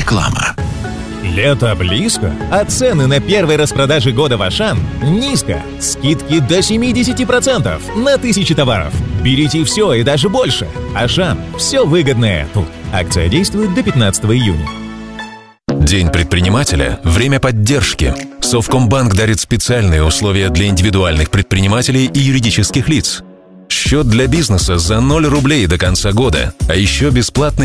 Реклама. Лето близко, а цены на первой распродаже года в Ашан низко. Скидки до 70% на 1000 товаров. Берите все и даже больше. Ашан. Все выгодное тут. Акция действует до 15 июня. День предпринимателя – время поддержки. Совкомбанк дарит специальные условия для индивидуальных предпринимателей и юридических лиц. Счет для бизнеса за 0 рублей до конца года, а еще бесплатный